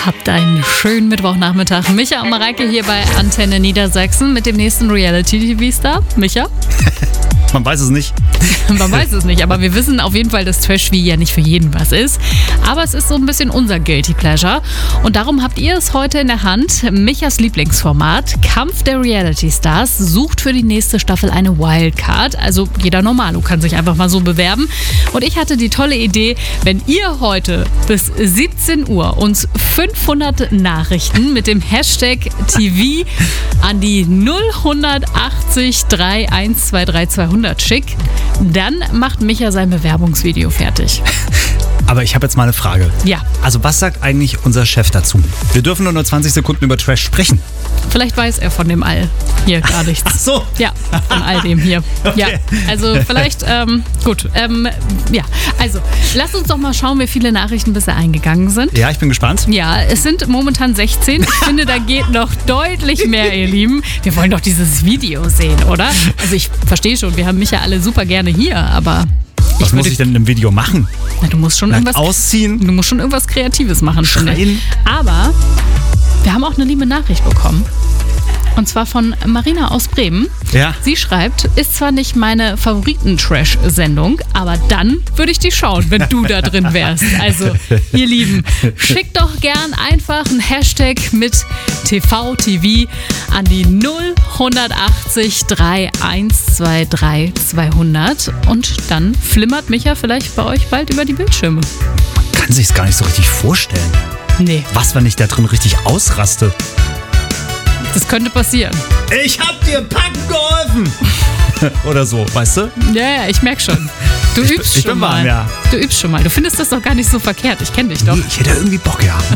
Habt einen schönen Mittwochnachmittag. Micha und Mareike hier bei Antenne Niedersachsen mit dem nächsten Reality-TV-Star. Micha? Man weiß es nicht. Man weiß es nicht, aber wir wissen auf jeden Fall, dass Trash-TV ja nicht für jeden was ist. Aber es ist so ein bisschen unser Guilty Pleasure. Und darum habt ihr es heute in der Hand. Michas Lieblingsformat, Kampf der Reality-Stars, sucht für die nächste Staffel eine Wildcard. Also jeder Normalo kann sich einfach mal so bewerben. Und ich hatte die tolle Idee, wenn ihr heute bis 17 Uhr uns 500 Nachrichten mit dem Hashtag TV an die 0180 3123 200 schickt, dann macht Micha sein Bewerbungsvideo fertig. Aber ich habe jetzt mal eine Frage. Ja. Also was sagt eigentlich unser Chef dazu? Wir dürfen nur 20 Sekunden über Trash sprechen. Vielleicht weiß er von dem All hier gar nichts. Ach so. Ja, von all dem hier. Okay. Ja, also vielleicht, gut. Ja, also lasst uns doch mal schauen, wie viele Nachrichten bisher eingegangen sind. Ja, ich bin gespannt. Ja, es sind momentan 16. Ich finde, da geht noch deutlich mehr, ihr Lieben. Wir wollen doch dieses Video sehen, oder? Also ich verstehe schon, wir haben Micha alle super gerne hier, aber... Was muss ich denn in einem Video machen? Na, du musst schon irgendwas ausziehen? Du musst schon irgendwas Kreatives machen. Schreien? Aber wir haben auch eine liebe Nachricht bekommen. Und zwar von Marina aus Bremen. Ja. Sie schreibt, ist zwar nicht meine Favoriten-Trash-Sendung, aber dann würde ich die schauen, wenn du da drin wärst. Also, ihr Lieben, schickt doch gern einfach einen Hashtag mit TV an die 0180 3123 200 und dann flimmert Micha vielleicht bei euch bald über die Bildschirme. Kann sich's gar nicht so richtig vorstellen. Nee, Was, wenn ich da drin richtig ausraste? das könnte passieren. Ich hab dir packen geholfen! Oder so, weißt du? Ja, ich merk schon. Du übst ich schon bin mal. warm, ja. Du übst schon mal. Du findest das doch gar nicht so verkehrt. Ich kenne dich doch. Nee, ich hätte irgendwie Bock, ja.